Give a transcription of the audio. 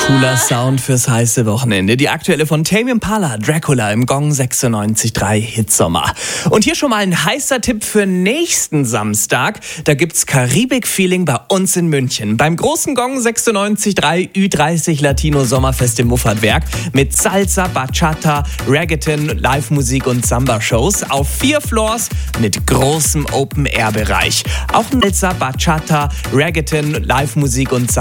Cooler Sound fürs heiße Wochenende. Die aktuelle von Tame Impala, Dracula im Gong 96.3 Hitsommer. Und hier schon mal ein heißer Tipp für nächsten Samstag. Da gibt's Karibik-Feeling bei uns in München. Beim großen Gong 96.3 Ü30 Latino Sommerfest im Muffatwerk mit Salsa, Bachata, Reggaeton, Live-Musik und Samba-Shows auf 4 Floors mit großem Open-Air-Bereich. Auch Salsa, Bachata, Reggaeton, Live-Musik und Samba